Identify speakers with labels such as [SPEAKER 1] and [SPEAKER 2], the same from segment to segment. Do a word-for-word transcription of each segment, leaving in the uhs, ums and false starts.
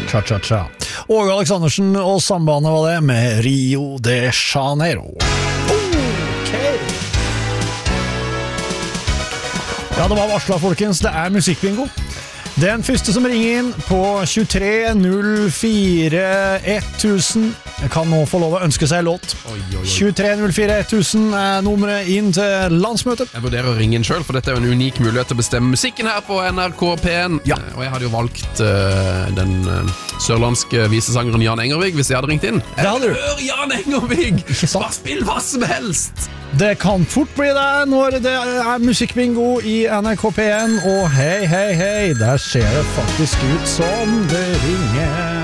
[SPEAKER 1] Cha-cha-cha. Åge Aleksandersen og sambandet var det med Rio de Janeiro. Ok. Ja, det var varslet, folkens. Det er musikkbingo. Den første som ringer inn på tjuetre null fire tusen kan nå få lov å ønske seg låt.
[SPEAKER 2] Oi, oi, oi.
[SPEAKER 1] tjuetre null fire tusen er nummeret inn til landsmøtet.
[SPEAKER 2] Jeg vurderer å ringe inn selv, for dette er jo en unik mulighet til å bestemme musikken her på N R K P en.
[SPEAKER 1] Ja.
[SPEAKER 2] Og jeg hadde jo valgt uh, den uh, sørlandske visesangeren Jan Engervig hvis jeg hadde ringt inn.
[SPEAKER 1] Det hadde du.
[SPEAKER 2] Hør Jan Engervig!
[SPEAKER 1] Ikke sant?
[SPEAKER 2] Bare spill hva som helst!
[SPEAKER 1] Det kan fort bli det når det er musikkbingo i N R K P en, og hei, hei, hei, der ser det faktisk ut som det ringer.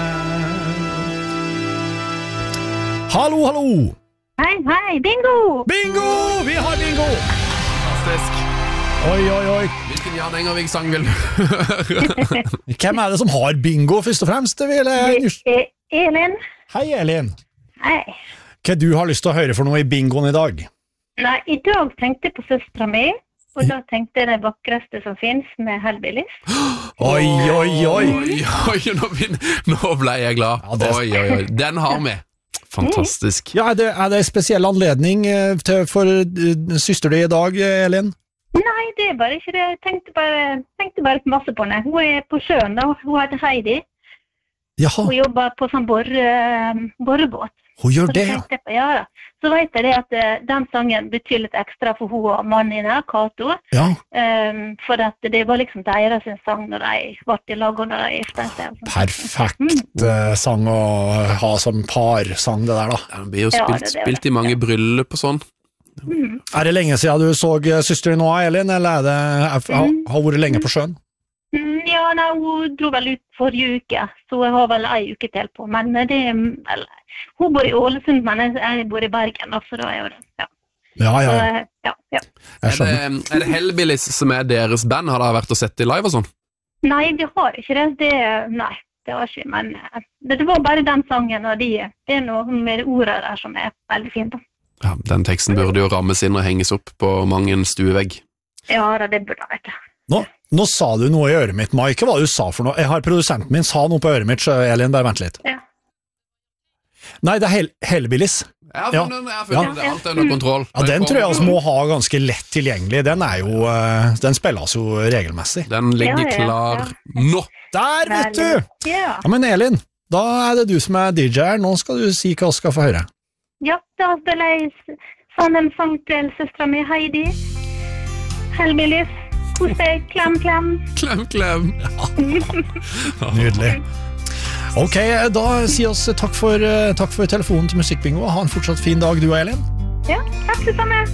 [SPEAKER 1] Hallo, hallo!
[SPEAKER 3] Hei, hei, bingo!
[SPEAKER 1] Bingo! Vi har bingo!
[SPEAKER 2] Fantastisk.
[SPEAKER 1] Oi, oi, oi.
[SPEAKER 2] Hvilken Jan Engervig-sang vil du høre?
[SPEAKER 1] Hvem er det som har bingo, først og fremst? Det vil jeg...
[SPEAKER 3] Det er Elin.
[SPEAKER 1] Hei, Elin.
[SPEAKER 3] Hei.
[SPEAKER 1] Hva du har lyst til å høre for noe i bingoen i dag?
[SPEAKER 3] Nei, i dag tenkte jeg på søstra mi, og da tenkte jeg det vakreste som finnes med Hellbillies.
[SPEAKER 1] Oi, oi, oi.
[SPEAKER 2] Oi, oi, nå, begyn- nå ble jeg glad.
[SPEAKER 1] Ja, det er-
[SPEAKER 2] Oi, oi, oi. Den har vi. Fantastisk.
[SPEAKER 1] Ja, er det, er det en spesiell anledning eh, til, for uh, søster di i dag, Elin?
[SPEAKER 3] Nei, det er bare ikke det. Jeg tenkte bare, tenkte bare masse på henne. Hun er på sjøen da, hun heter Heidi.
[SPEAKER 1] Jaha,
[SPEAKER 3] Hun jobber på sånn bor, uh, borebåt.
[SPEAKER 1] hun gjør
[SPEAKER 3] Så
[SPEAKER 1] det,
[SPEAKER 3] det
[SPEAKER 1] ja.
[SPEAKER 3] tenkte jeg på, ja da. Så vet jeg det at uh, den sangen betyr litt ekstra for hun og mannen hennes, Kato.
[SPEAKER 1] Ja,
[SPEAKER 3] Um, for at det var liksom deres sang når de ble i lag og når de giftet seg. og sånt.
[SPEAKER 1] perfekt eh, sang å ha som parsang det der da.
[SPEAKER 2] Den blir jo
[SPEAKER 3] Ja,
[SPEAKER 2] spilt,
[SPEAKER 3] det er det.
[SPEAKER 2] spilt i mange bryllup og sånn.
[SPEAKER 1] Er det lenge siden du så eh, søster nå, Elin, eller er det, er, har, har hun vært lenge på sjøen?
[SPEAKER 3] Mm, Ja, nei, hun dro vel ut forrige uke, så jeg har vel en uke til på. Men det, eller, hun bor i Ålesund, men jeg, jeg bor i Bergen, da, så da er jo det, ja.
[SPEAKER 1] Ja, ja,
[SPEAKER 3] Så,
[SPEAKER 1] ja.
[SPEAKER 3] ja, ja.
[SPEAKER 1] Jeg
[SPEAKER 2] Er
[SPEAKER 1] skjønner.
[SPEAKER 2] det, er det Hellbillies som er deres band? Har dere vært og sett det live og sånn?
[SPEAKER 3] Nei, vi har ikke det. det nei, det har ikke, men eh, det, det var bare den sangen, og de, det er noe med ordet der som er veldig fint. Da.
[SPEAKER 2] Ja, den teksten burde jo rammes inn og henges opp på mange en stuevegg.
[SPEAKER 3] Ja, da, det burde jeg vite.
[SPEAKER 1] Nå, nå sa du noe i øret mitt, Mike. Hva du sa for noe? Jeg har produsenten min sa noe på øret mitt, så Elin, bare vent litt.
[SPEAKER 3] Ja.
[SPEAKER 1] Nei, det er Hell Hellbillies.
[SPEAKER 2] Jeg har
[SPEAKER 1] Ja.
[SPEAKER 2] funnet, jeg har funnet det. Alt er under kontroll.
[SPEAKER 1] Ja, den tror jeg altså må ha ganske lett tilgjengelig. Den er jo, eh, den spilles jo regelmessig.
[SPEAKER 2] Den ligger
[SPEAKER 3] Ja, ja,
[SPEAKER 2] klar
[SPEAKER 3] ja.
[SPEAKER 2] nå.
[SPEAKER 1] Der, vet du!
[SPEAKER 3] Ja.
[SPEAKER 1] Ja, men Elin, da er det du som er D J her. Nå skal du si hva vi skal få høre.
[SPEAKER 3] Ja, da spiller jeg s- sånn en sang til søstra mi Heidi. Hellbillies. Kos deg, klem, klem.
[SPEAKER 2] Klem, klem.
[SPEAKER 1] Nydelig. Ok, da sier oss takk for, eh, takk for telefonen til Musikkbingo. Ha en fortsatt fin dag, du og Elin.
[SPEAKER 3] Ja, takk det samme.